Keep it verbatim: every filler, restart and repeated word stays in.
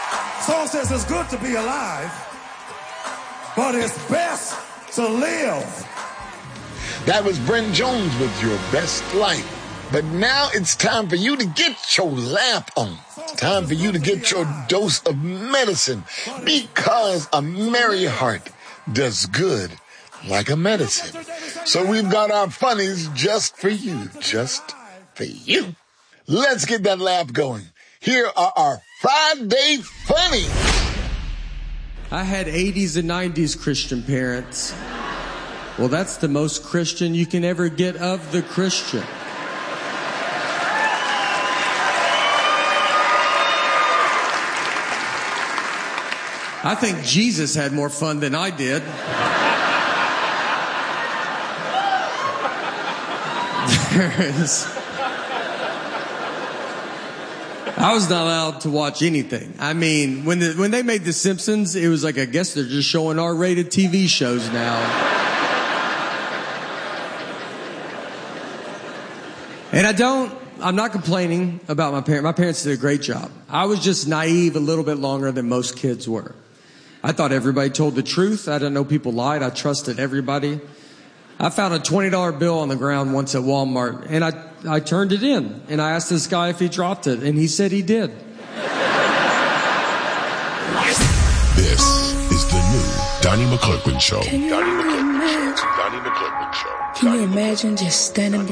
Song says it's good to be alive, but it's best to live. That was Brent Jones with Your Best Life. But now it's time for you to get your lamp on. Time for you to get your dose of medicine, because a merry heart does good like a medicine. So we've got our funnies just for you, just for you. Let's get that laugh going. Here are our Friday funnies. I had eighties and nineties Christian parents. Well, that's the most Christian you can ever get of the Christian. I think Jesus had more fun than I did. There is... I was not allowed to watch anything. I mean, when the, when they made The Simpsons, it was like, I guess they're just showing R-rated T V shows now. And I don't, I'm not complaining about my parents. My parents did a great job. I was just naive a little bit longer than most kids were. I thought everybody told the truth. I didn't know people lied. I trusted everybody. I found a twenty dollar bill on the ground once at Walmart, and I, I turned it in. And I asked this guy if he dropped it, and he said he did. This is the new Donnie McClurkin Show. Can you Donnie McClurkin imagine? Show. Donnie McClurkin Show. Can you imagine just standing